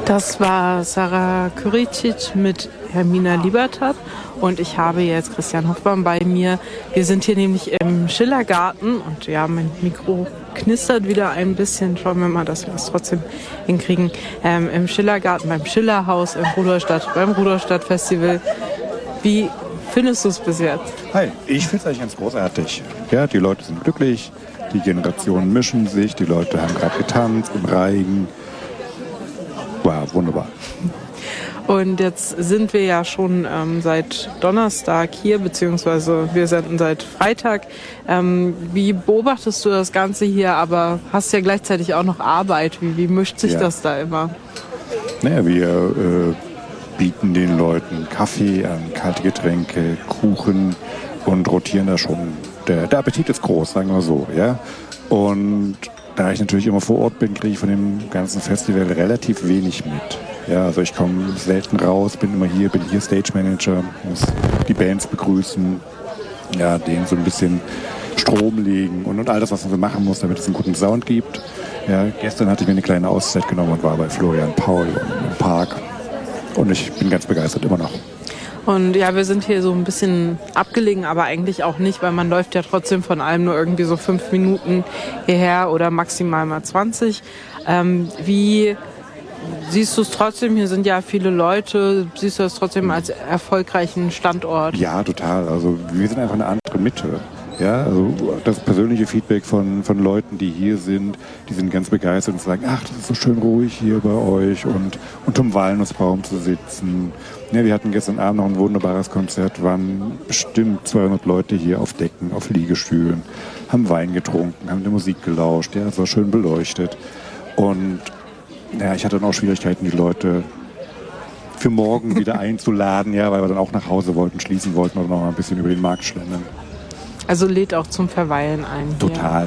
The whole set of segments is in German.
Das war Sarah Küricic mit Hermina Liebertat und ich habe jetzt Christian Hoffmann bei mir. Wir sind hier nämlich im Schillergarten und ja, mein Mikro knistert wieder ein bisschen. Schauen wir mal, dass wir das trotzdem hinkriegen. Im Schillergarten, beim Schillerhaus in Rudolstadt, beim Rudolstadt-Festival. Wie findest du es bis jetzt? Hi, ich finde es eigentlich ganz großartig. Ja, die Leute sind glücklich, die Generationen mischen sich, die Leute haben gerade getanzt im Reigen. Wow, wunderbar. Und jetzt sind wir ja schon seit Donnerstag hier, beziehungsweise wir senden seit Freitag. Wie beobachtest du das Ganze hier, aber hast ja gleichzeitig auch noch Arbeit. Wie mischt sich das da immer? Naja, wir bieten den Leuten Kaffee an, kalte Getränke, Kuchen und rotieren da schon. Der Appetit ist groß, sagen wir so. Ja? Und da ich natürlich immer vor Ort bin, kriege ich von dem ganzen Festival relativ wenig mit. Ja, also ich komme selten raus, bin hier Stage Manager, muss die Bands begrüßen, ja, denen so ein bisschen Strom legen und all das, was man so machen muss, damit es einen guten Sound gibt. Ja, gestern hatte ich mir eine kleine Auszeit genommen und war bei Florian Paul im Park und ich bin ganz begeistert immer noch. Und ja, wir sind hier so ein bisschen abgelegen, aber eigentlich auch nicht, weil man läuft ja trotzdem von allem nur irgendwie so 5 Minuten hierher oder maximal mal 20. Wie siehst du es trotzdem? Hier sind ja viele Leute. Siehst du es trotzdem als erfolgreichen Standort? Ja, total. Also wir sind einfach eine andere Mitte. Ja, also das persönliche Feedback von Leuten, die hier sind, die sind ganz begeistert und sagen, ach, das ist so schön ruhig hier bei euch und unterm Walnussbaum zu sitzen. Ja, wir hatten gestern Abend noch ein wunderbares Konzert, waren bestimmt 200 Leute hier auf Decken, auf Liegestühlen, haben Wein getrunken, haben der Musik gelauscht, ja, es war schön beleuchtet. Und ja, ich hatte dann auch Schwierigkeiten, die Leute für morgen wieder einzuladen, ja, weil wir dann auch nach Hause wollten, schließen wollten oder noch mal ein bisschen über den Markt schlendern. Also lädt auch zum Verweilen ein. Total.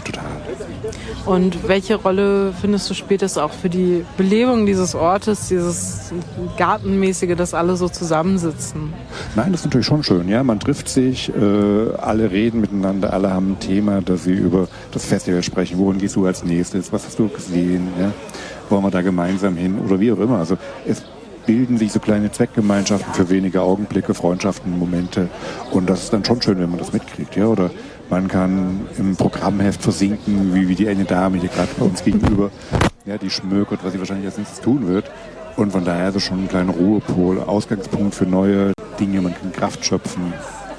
Und welche Rolle findest du spielt es auch für die Belebung dieses Ortes, dieses Gartenmäßige, dass alle so zusammensitzen? Nein, das ist natürlich schon schön. Ja, man trifft sich, alle reden miteinander, alle haben ein Thema, dass sie über das Festival sprechen. Wohin gehst du als nächstes? Was hast du gesehen? Ja? Wollen wir da gemeinsam hin? Oder wie auch immer. Also es bilden sich so kleine Zweckgemeinschaften für wenige Augenblicke, Freundschaften, Momente. Und das ist dann schon schön, wenn man das mitkriegt. Ja? Oder man kann im Programmheft versinken, wie die eine Dame hier gerade bei uns gegenüber, ja, die schmökert, was sie wahrscheinlich als nächstes tun wird. Und von daher ist es schon ein kleiner Ruhepol, Ausgangspunkt für neue Dinge, man kann Kraft schöpfen.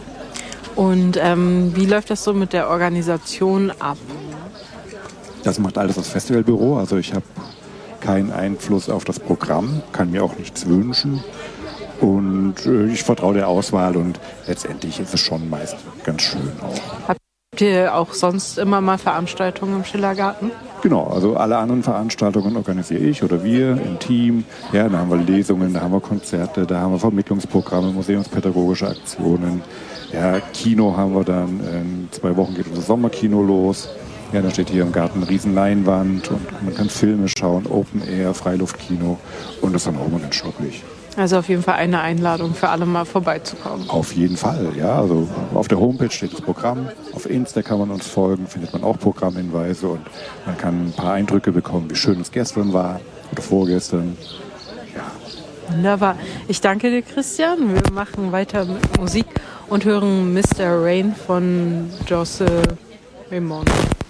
Und wie läuft das so mit der Organisation ab? Das macht alles das Festivalbüro. Also ich habe keinen Einfluss auf das Programm, kann mir auch nichts wünschen. Und ich vertraue der Auswahl und letztendlich ist es schon meist ganz schön auch. Habt ihr auch sonst immer mal Veranstaltungen im Schillergarten? Genau, also alle anderen Veranstaltungen organisiere ich oder wir im Team. Ja, da haben wir Lesungen, da haben wir Konzerte, da haben wir Vermittlungsprogramme, museumspädagogische Aktionen. Ja, Kino haben wir dann, in 2 Wochen geht unser Sommerkino los. Ja, da steht hier im Garten eine riesen Leinwand und man kann Filme schauen, Open Air, Freiluftkino und das ist dann auch immer ganz schnucklig. Also auf jeden Fall eine Einladung für alle mal vorbeizukommen. Auf jeden Fall, ja. Also auf der Homepage steht das Programm. Auf Insta kann man uns folgen, findet man auch Programmhinweise und man kann ein paar Eindrücke bekommen, wie schön es gestern war oder vorgestern. Ja. Wunderbar. Ich danke dir, Christian. Wir machen weiter mit Musik und hören Mr. Rain von Josse Raymond.